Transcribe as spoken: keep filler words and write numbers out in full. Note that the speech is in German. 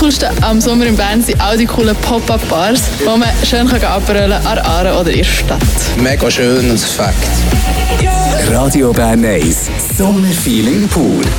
Coolste am Sommer in Bern sind auch die coolen Pop-Up-Bars, wo man schön abrollen kann an der Aare oder in der Stadt. Mega schön und Fakt. Radio Bern eins, Sommerfeeling pur.